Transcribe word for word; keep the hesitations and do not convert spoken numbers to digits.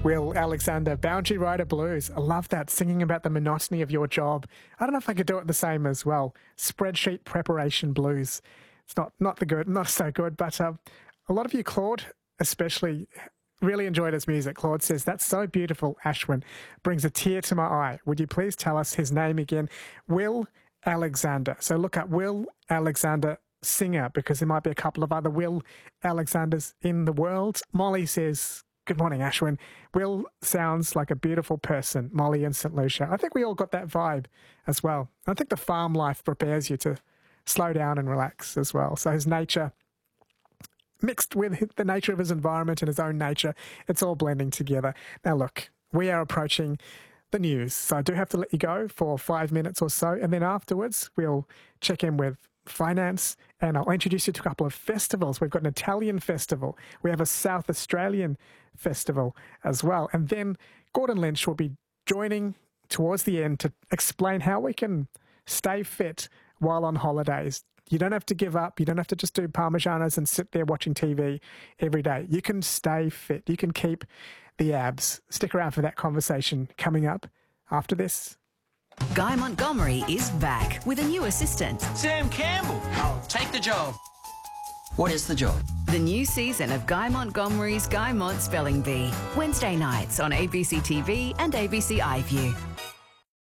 Will Alexander, Boundary Rider Blues. I love that, singing about the monotony of your job. I don't know if I could do it the same as well. Spreadsheet preparation blues. It's not not the good, not so good, but uh, a lot of you, Claude, especially, really enjoyed his music. Claude says, "That's so beautiful, Ashwin. Brings a tear to my eye. Would you please tell us his name again?" Will Alexander. So look up Will Alexander singer, because there might be a couple of other Will Alexanders in the world. Molly says, "Good morning, Ashwin. Will sounds like a beautiful person." Molly in Saint Lucia. I think we all got that vibe as well. I think the farm life prepares you to slow down and relax as well. So his nature, mixed with the nature of his environment and his own nature, it's all blending together. Now look, we are approaching the news, so I do have to let you go for five minutes or so, and then afterwards we'll check in with finance, and I'll introduce you to a couple of festivals. We've got an Italian festival. We have a South Australian festival as well. And then Gordon Lynch will be joining towards the end to explain how we can stay fit while on holidays. You don't have to give up. You don't have to just do Parmigianas and sit there watching T V every day. You can stay fit. You can keep the abs. Stick around for that conversation coming up after this. Guy Montgomery is back with a new assistant. Sam Campbell. I'll take the job. What is the job? The new season of Guy Montgomery's Guy Mont Spelling Bee. Wednesday nights on A B C T V and A B C iView.